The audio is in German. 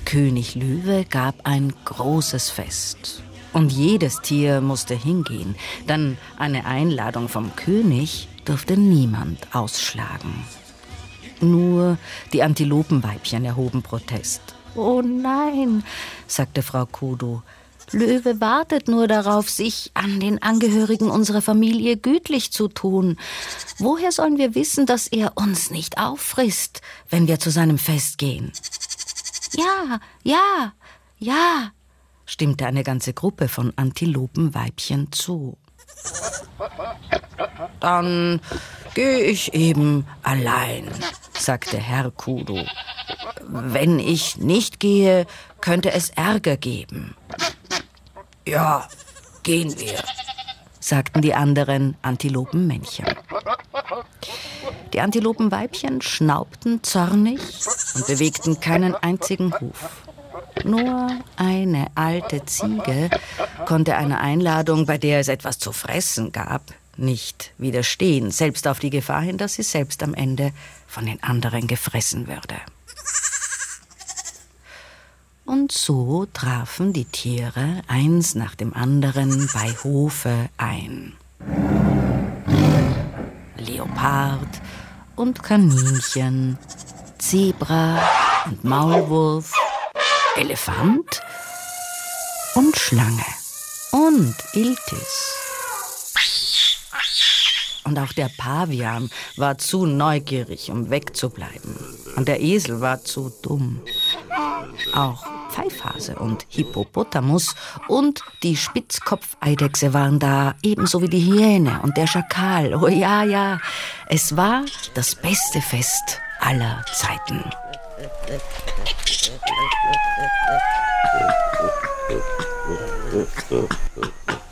König Löwe gab ein großes Fest. Und jedes Tier musste hingehen, denn eine Einladung vom König durfte niemand ausschlagen. Nur die Antilopenweibchen erhoben Protest. »Oh nein«, sagte Frau Kudu, »Löwe wartet nur darauf, sich an den Angehörigen unserer Familie gütlich zu tun. Woher sollen wir wissen, dass er uns nicht auffrisst, wenn wir zu seinem Fest gehen?« »Ja, ja, ja«, stimmte eine ganze Gruppe von Antilopenweibchen zu. »Dann gehe ich eben allein«, sagte Herr Kudu. »Wenn ich nicht gehe, könnte es Ärger geben.« »Ja, gehen wir«, sagten die anderen Antilopenmännchen. Die Antilopenweibchen schnaubten zornig und bewegten keinen einzigen Huf. Nur eine alte Ziege konnte einer Einladung, bei der es etwas zu fressen gab, nicht widerstehen, selbst auf die Gefahr hin, dass sie selbst am Ende von den anderen gefressen würde. Und so trafen die Tiere eins nach dem anderen bei Hofe ein. Leopard und Kaninchen, Zebra und Maulwurf, Elefant und Schlange und Iltis. Und auch der Pavian war zu neugierig, um wegzubleiben. Und der Esel war zu dumm. Auch Pfeifhase und Hippopotamus und die Spitzkopfeidechse waren da, ebenso wie die Hyäne und der Schakal. Oh ja, ja, es war das beste Fest aller Zeiten.